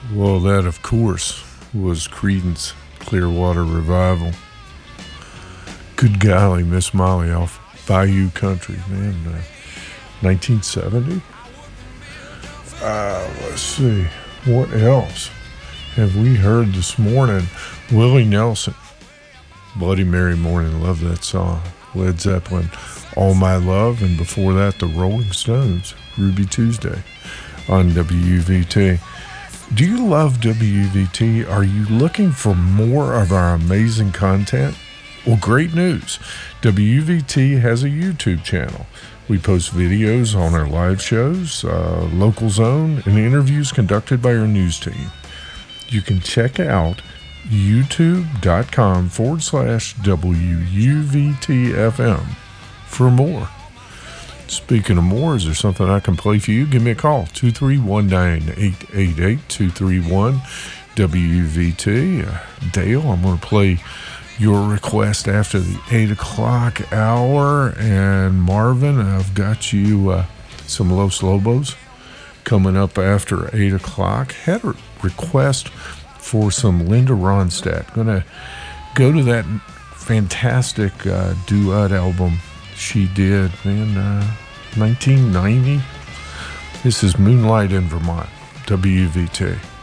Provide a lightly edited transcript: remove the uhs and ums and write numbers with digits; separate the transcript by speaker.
Speaker 1: Well, that, of course, was Creedence Clearwater Revival. Good golly, Miss Molly off Bayou Country, man. 1970? Let's see. What else have we heard this morning? Willie Nelson, Bloody Mary Morning. Love that song. Led Zeppelin, All My Love. And before that, the Rolling Stones, Ruby Tuesday on WVT. Do you love WVT? Are you looking for more of our amazing content? Well, great news. WVT has a YouTube channel. We post videos on our live shows, Local Zone, and interviews conducted by our news team. You can check out youtube.com/WUVTFM for more. Speaking of more, is there something I can play for you? Give me a call, 231-9888-231-WVT. Dale, I'm going to play your request after the 8 o'clock hour. And Marvin, I've got you some Los Lobos coming up after 8 o'clock. Had a request for some Linda Ronstadt. Going to go to that fantastic duet album she did in 1990. This is Moonlight in Vermont, WVT.